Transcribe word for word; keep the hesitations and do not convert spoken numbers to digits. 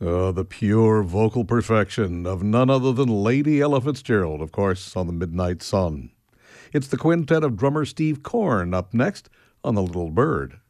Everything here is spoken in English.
Uh, the pure vocal perfection of none other than Lady Ella Fitzgerald, of course, on the Midnight Sun. It's the quintet of drummer Steve Korn up next on The Little Bird.